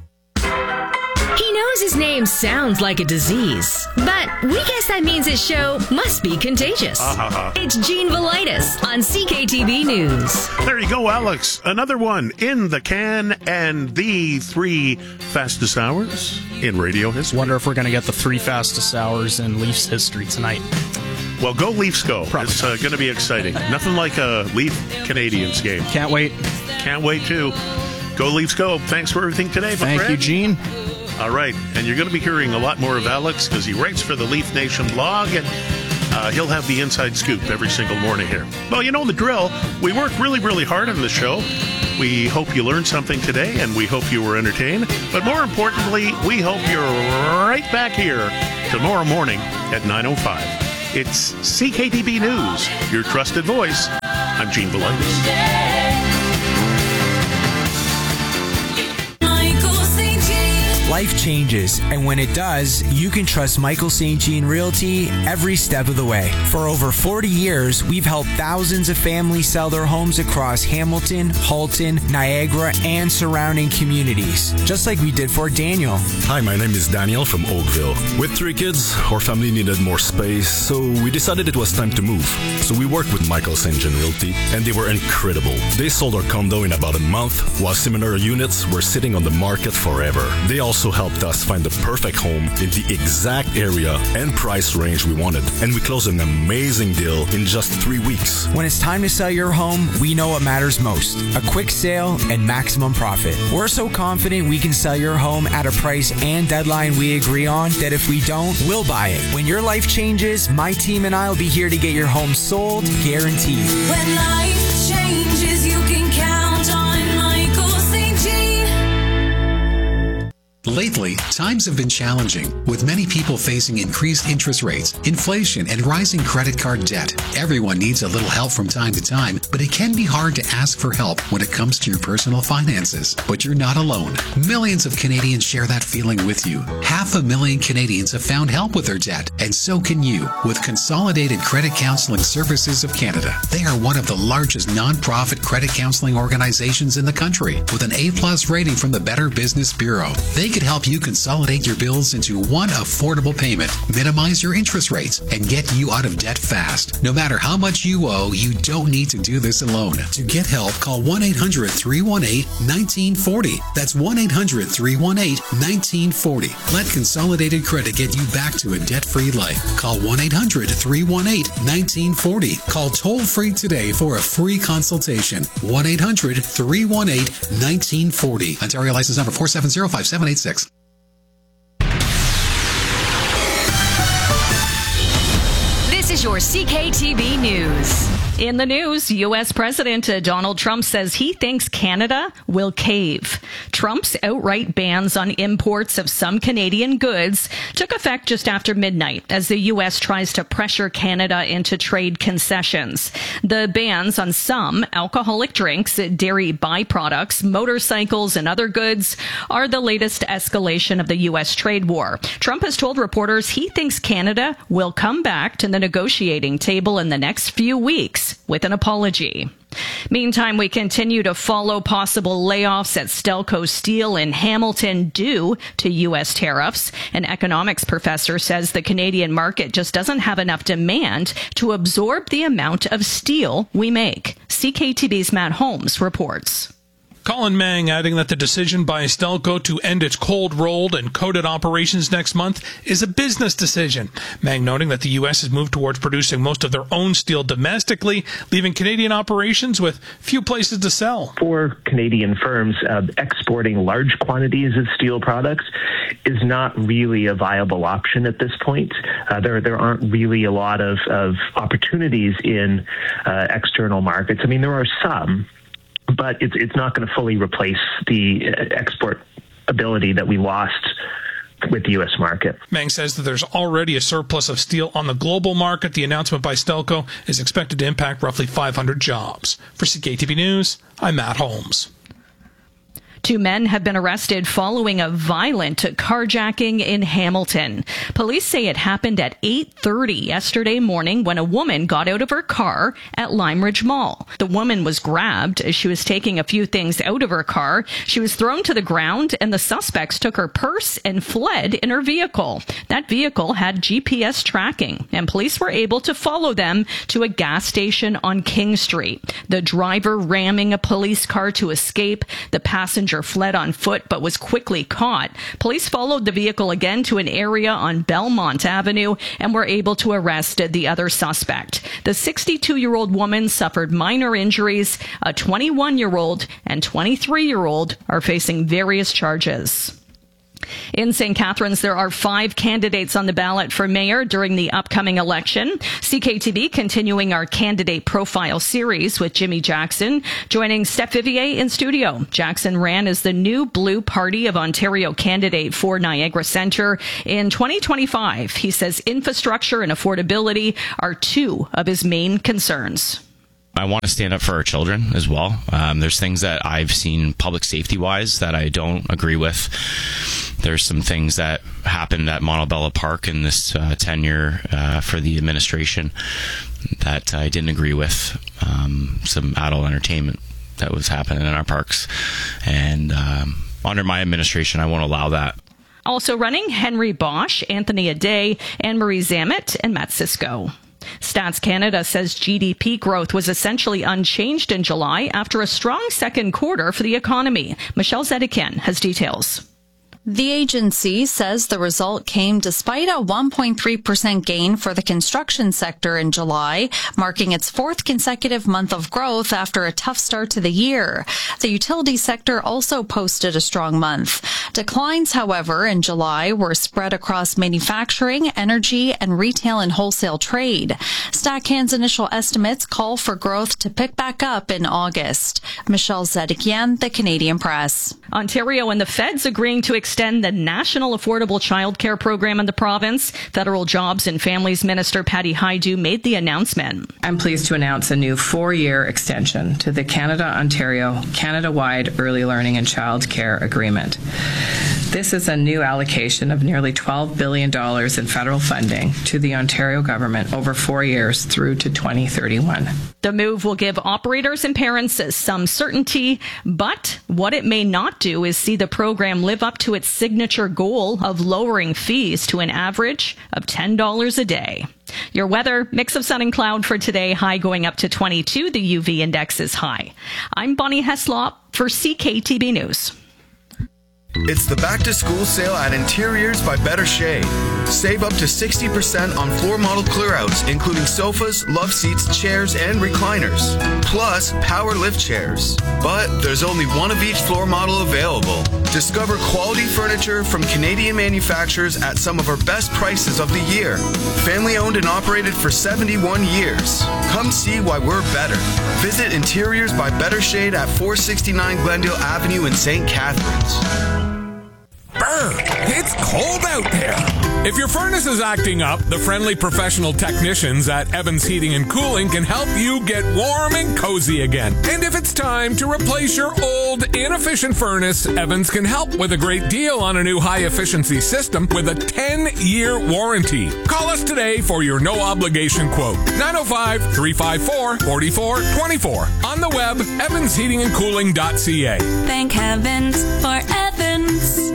He knows his name sounds like a disease, but we guess that means his show must be contagious. Uh-huh. It's Gene Velitis on C K T V News. There you go, Alex. Another one in the can and the three fastest hours in radio history. Wonder if we're going to get the three fastest hours in Leafs history tonight. Well, go Leafs go. Probably. It's uh, going to be exciting. Nothing like a Leaf Canadians game. Can't wait. Can't wait, too. Go Leafs go. Thanks for everything today, my Thank friend. you, Gene. All right, and you're going to be hearing a lot more of Alex because he writes for the Leaf Nation blog, and uh, he'll have the inside scoop every single morning here. Well, you know the drill. We work really, really hard on the show. We hope you learned something today, and we hope you were entertained. But more importantly, we hope you're right back here tomorrow morning at nine oh five. It's C K T B News, your trusted voice. I'm Gene Velitis. Life changes, and when it does, you can trust Michael Saint Jean Realty every step of the way. For over forty years, we've helped thousands of families sell their homes across Hamilton, Halton, Niagara, and surrounding communities, just like we did for Daniel. Hi, my name is Daniel from Oakville. With three kids, our family needed more space, so we decided it was time to move. So we worked with Michael Saint Jean Realty, and they were incredible. They sold our condo in about a month, while similar units were sitting on the market forever. They also Also helped us find the perfect home in the exact area and price range we wanted. And we closed an amazing deal in just three weeks. When it's time to sell your home, we know what matters most. A quick sale and maximum profit. We're so confident we can sell your home at a price and deadline we agree on that if we don't, we'll buy it. When your life changes, my team and I will be here to get your home sold, guaranteed. When life changes, you can count on Michael Saint Jean. Lately, times have been challenging, with many people facing increased interest rates, inflation, and rising credit card debt. Everyone needs a little help from time to time, but it can be hard to ask for help when it comes to your personal finances. But you're not alone. Millions of Canadians share that feeling with you. Half a million Canadians have found help with their debt, and so can you with Consolidated Credit Counseling Services of Canada. They are one of the largest non-profit credit counseling organizations in the country, with an A-plus rating from the Better Business Bureau. They can help you consolidate your bills into one affordable payment, minimize your interest rates, and get you out of debt fast. No matter how much you owe, you don't need to do this alone. To get help, call one eight hundred, three one eight, one nine four zero. That's one eight hundred, three one eight, one nine four zero. Let Consolidated Credit get you back to a debt-free life. Call one eight hundred, three one eight, one nine four zero. Call toll-free today for a free consultation. one eight hundred, three one eight, one nine four zero. Ontario license number four seven zero, five seven eight six. This is your C K T B News. In the news, U S. President Donald Trump says he thinks Canada will cave. Trump's outright bans on imports of some Canadian goods took effect just after midnight as the U S tries to pressure Canada into trade concessions. The bans on some alcoholic drinks, dairy byproducts, motorcycles, and other goods are the latest escalation of the U S trade war. Trump has told reporters he thinks Canada will come back to the negotiating table in the next few weeks with an apology. Meantime, we continue to follow possible layoffs at Stelco Steel in Hamilton due to U S tariffs. An economics professor says the Canadian market just doesn't have enough demand to absorb the amount of steel we make. C K T B's Matt Holmes reports. Colin Mang adding that the decision by Stelco to end its cold-rolled and coated operations next month is a business decision. Mang noting that the U S has moved towards producing most of their own steel domestically, leaving Canadian operations with few places to sell. For Canadian firms, uh, exporting large quantities of steel products is not really a viable option at this point. Uh, there, there aren't really a lot of, of opportunities in uh, external markets. I mean, there are some, but it's it's not going to fully replace the export ability that we lost with the U S market. Mang says that there's already a surplus of steel on the global market. The announcement by Stelco is expected to impact roughly five hundred jobs. For C K T B News, I'm Matt Holmes. Two men have been arrested following a violent carjacking in Hamilton. Police say it happened at eight thirty yesterday morning when a woman got out of her car at Lime Ridge Mall. The woman was grabbed as she was taking a few things out of her car. She was thrown to the ground, and the suspects took her purse and fled in her vehicle. That vehicle had G P S tracking, and police were able to follow them to a gas station on King Street. The driver ramming a police car to escape. The passenger fled on foot but was quickly caught. Police followed the vehicle again to an area on Belmont Avenue and were able to arrest the other suspect. The sixty-two-year-old woman suffered minor injuries. A twenty-one-year-old and twenty-three-year-old are facing various charges. In Saint Catharines, there are five candidates on the ballot for mayor during the upcoming election. C K T V continuing our candidate profile series with Jimmy Jackson, joining Steph Vivier in studio. Jackson ran as the new Blue Party of Ontario candidate for Niagara Centre in twenty twenty-five. He says infrastructure and affordability are two of his main concerns. I want to stand up for our children as well. Um, there's things that I've seen public safety wise that I don't agree with. There's some things that happened at Montebello Park in this uh, tenure uh, for the administration that I didn't agree with. Um, some adult entertainment that was happening in our parks. And um, under my administration, I won't allow that. Also running, Henry Bosch, Anthony Aday, Anne-Marie Zamet, and Matt Cisco. Stats Canada says G D P growth was essentially unchanged in July after a strong second quarter for the economy. Michelle Zedekian has details. The agency says the result came despite a one point three percent gain for the construction sector in July, marking its fourth consecutive month of growth after a tough start to the year. The utility sector also posted a strong month. Declines, however, in July were spread across manufacturing, energy, and retail and wholesale trade. StatCan's initial estimates call for growth to pick back up in August. Michelle Zedekian, The Canadian Press. Ontario and the feds agreeing to extend the National Affordable Childcare Program in the province. Federal Jobs and Families Minister Patty Hajdu made the announcement. I'm pleased to announce a new four-year extension to the Canada-Ontario Canada-wide Early Learning and Child Care Agreement. This is a new allocation of nearly twelve billion dollars in federal funding to the Ontario government over four years through to twenty thirty-one. The move will give operators and parents some certainty, but what it may not do is see the program live up to its signature goal of lowering fees to an average of ten dollars a day. Your weather, mix of sun and cloud for today, high going up to twenty-two. The U V index is high. I'm Bonnie Heslop for C K T B News. It's the back to school sale at Interiors by Better Shade. Save up to sixty percent on floor model clearouts, including sofas, love seats, chairs, and recliners. Plus, power lift chairs. But there's only one of each floor model available. Discover quality furniture from Canadian manufacturers at some of our best prices of the year. Family owned and operated for seventy-one years. Come see why we're better. Visit Interiors by Better Shade at four sixty-nine Glendale Avenue in Saint Catharines. Brr, it's cold out there. If your furnace is acting up, the friendly professional technicians at Evans Heating and Cooling can help you get warm and cozy again. And if it's time to replace your old, inefficient furnace, Evans can help with a great deal on a new high-efficiency system with a ten-year warranty. Call us today for your no-obligation quote. nine oh five, three five four, four four two four. On the web, evans heating and cooling dot c a. Thank heavens for Evans.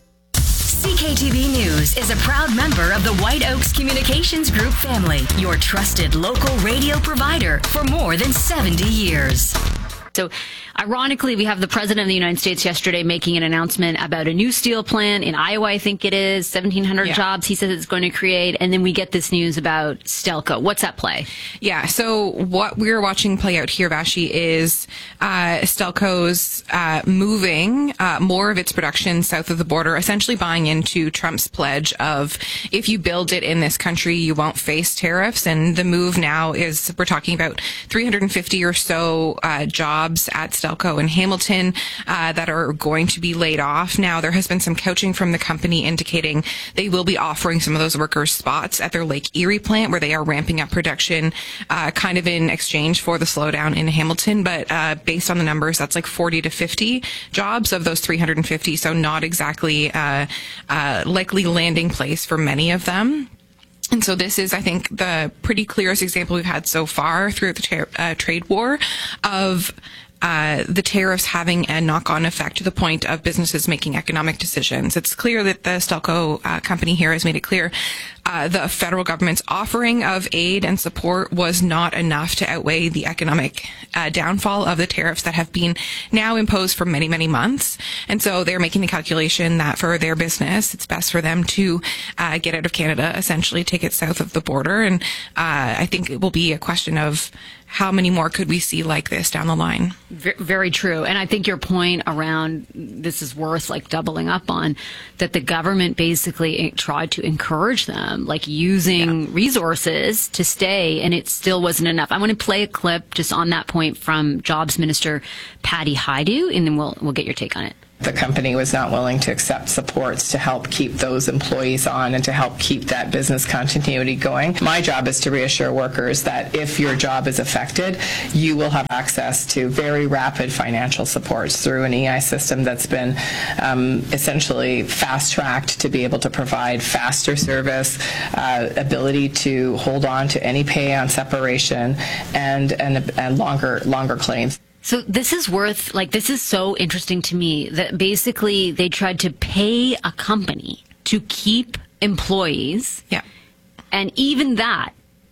C K T V News is a proud member of the White Oaks Communications Group family, your trusted local radio provider for more than seventy years. So, ironically, we have the President of the United States yesterday making an announcement about a new steel plant in Iowa, I think it is, seventeen hundred yeah. jobs he says it's going to create, and then we get this news about Stelco. What's at play? Yeah, so what we're watching play out here, Vashi, is uh, Stelco's uh, moving uh, more of its production south of the border, essentially buying into Trump's pledge of if you build it in this country, you won't face tariffs, and the move now is, we're talking about three hundred fifty or so uh, jobs at Stelco in Hamilton uh, that are going to be laid off. Now, there has been some coaching from the company indicating they will be offering some of those workers spots at their Lake Erie plant where they are ramping up production uh, kind of in exchange for the slowdown in Hamilton. But uh, based on the numbers, that's like forty to fifty jobs of those three hundred fifty, so not exactly uh, uh, likely landing place for many of them. And so this is, I think, the pretty clearest example we've had so far through the tra- uh, trade war of uh, the tariffs having a knock-on effect to the point of businesses making economic decisions. It's clear that the Stelco uh, company here has made it clear uh, the federal government's offering of aid and support was not enough to outweigh the economic uh, downfall of the tariffs that have been now imposed for many, many months. And so they're making the calculation that for their business, it's best for them to uh, get out of Canada, essentially take it south of the border. And uh, I think it will be a question of how many more could we see like this down the line? Very true. And I think your point around this is worth like doubling up on, that the government basically tried to encourage them, like using yeah. resources to stay, and it still wasn't enough. I want to play a clip just on that point from Jobs Minister Patty Hajdu, and then we'll we'll get your take on it. The company was not willing to accept supports to help keep those employees on and to help keep that business continuity going. My job is to reassure workers that if your job is affected, you will have access to very rapid financial supports through an E I system that's been um, essentially fast-tracked to be able to provide faster service, uh, ability to hold on to any pay on separation, and, and, and longer, longer claims. So this is worth, like, this is so interesting to me that basically they tried to pay a company to keep employees. Yeah. And even that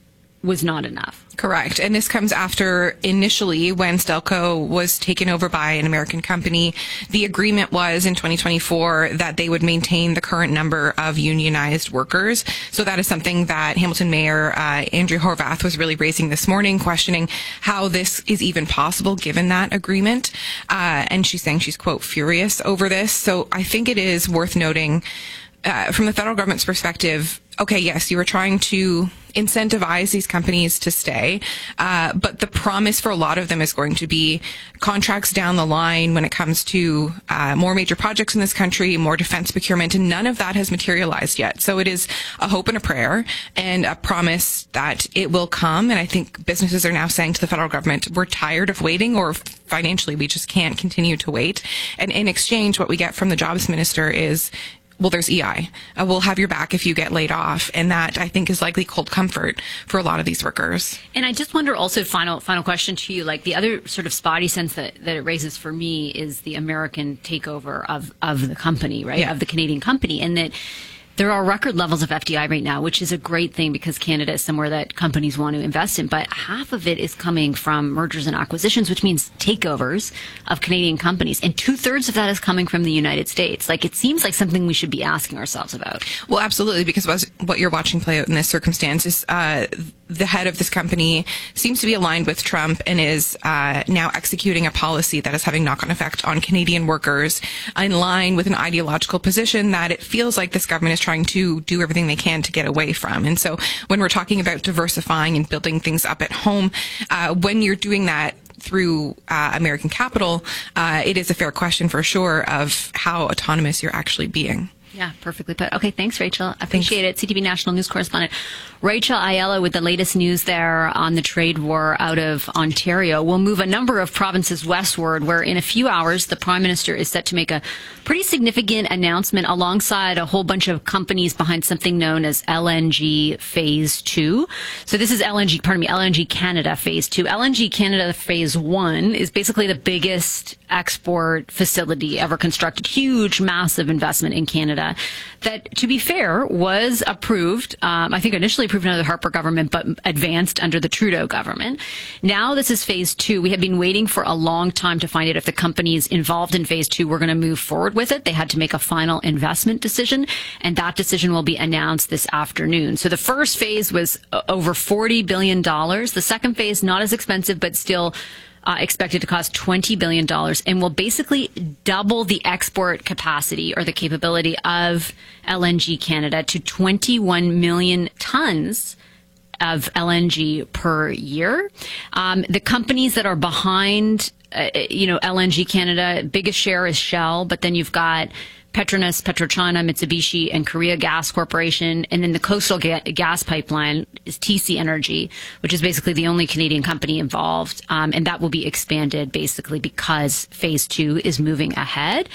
was not enough. Correct. And this comes after initially when Stelco was taken over by an American company, the agreement was in twenty twenty-four that they would maintain the current number of unionized workers. So that is something that Hamilton Mayor uh, Andrea Horwath was really raising this morning, questioning how this is even possible given that agreement. Uh, and she's saying she's, quote, furious over this. So I think it is worth noting uh, from the federal government's perspective, okay, yes, you were trying to incentivize these companies to stay, uh, but the promise for a lot of them is going to be contracts down the line when it comes to uh, more major projects in this country, more defense procurement, and none of that has materialized yet. So it is a hope and a prayer and a promise that it will come. And I think businesses are now saying to the federal government, we're tired of waiting, or financially we just can't continue to wait. And in exchange, what we get from the jobs minister is, well, there's E I. Uh, we'll have your back if you get laid off. And that, I think, is likely cold comfort for a lot of these workers. And I just wonder also, final final question to you, like the other sort of spotty sense that, that it raises for me is the American takeover of, of the company, right? Yeah. Of the Canadian company. And that there are record levels of F D I right now, which is a great thing because Canada is somewhere that companies want to invest in. But half of it is coming from mergers and acquisitions, which means takeovers of Canadian companies. And two thirds of that is coming from the United States. Like, it seems like something we should be asking ourselves about. Well, absolutely, because what you're watching play out in this circumstance is uh, the head of this company seems to be aligned with Trump and is uh, now executing a policy that is having knock-on effect on Canadian workers, in line with an ideological position that it feels like this government is trying to do everything they can to get away from. And so when we're talking about diversifying and building things up at home, uh, when you're doing that through uh, American capital, uh, it is a fair question for sure of how autonomous you're actually being. Yeah, perfectly put. Okay, thanks, Rachel. Appreciate thanks. it. C T V National News correspondent Rachel Aiello with the latest news there on the trade war out of Ontario. We'll move a number of provinces westward, where in a few hours, the Prime Minister is set to make a pretty significant announcement alongside a whole bunch of companies behind something known as L N G Phase two. So this is L N G, pardon me, L N G Canada Phase two. L N G Canada Phase one is basically the biggest export facility ever constructed. Huge, massive investment in Canada that, to be fair, was approved, um, I think initially approved under the Harper government, but advanced under the Trudeau government. Now this is phase two. We have been waiting for a long time to find out if the companies involved in phase two were going to move forward with it. They had to make a final investment decision, and that decision will be announced this afternoon. So the first phase was over forty billion dollars. The second phase, not as expensive, but still Uh, expected to cost twenty billion dollars, and will basically double the export capacity or the capability of L N G Canada to twenty-one million tons of L N G per year. Um, the companies that are behind, uh, you know, L N G Canada, biggest share is Shell, but then you've got Petronas, PetroChina, Mitsubishi, and Korea Gas Corporation. And then the Coastal ga- Gas Pipeline is T C Energy, which is basically the only Canadian company involved. Um, and that will be expanded basically because phase two is moving ahead.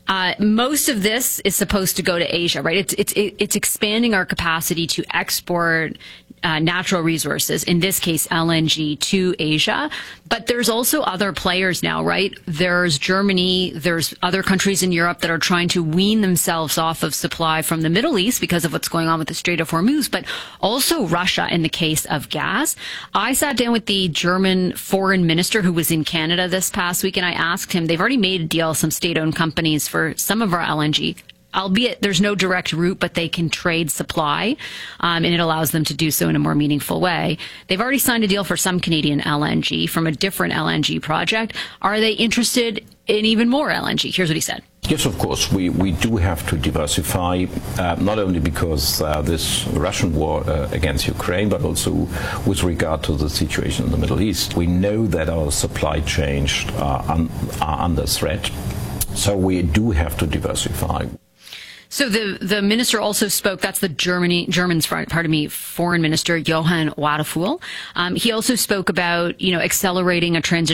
Uh, most of this is supposed to go to Asia, right? It's it's it's expanding our capacity to export uh, natural resources, in this case L N G, to Asia. But there's also other players now, right? There's Germany, there's other countries in Europe that are trying to wean themselves off of supply from the Middle East because of what's going on with the Strait of Hormuz, but also Russia in the case of gas. I sat down with the German foreign minister who was in Canada this past week, and I asked him, they've already made a deal, some state-owned companies, for some of our L N G. Albeit there's no direct route, but they can trade supply, um, and it allows them to do so in a more meaningful way. They've already signed a deal for some Canadian L N G from a different L N G project. Are they interested in even more L N G? Here's what he said. Yes, of course. We, we do have to diversify, uh, not only because uh, this Russian war uh, against Ukraine, but also with regard to the situation in the Middle East. We know that our supply chains are, un- are under threat, so we do have to diversify. So the, the minister also spoke, that's the Germany, German's, pardon me, foreign minister, Johann Wadephul. Um, he also spoke about, you know, accelerating a transition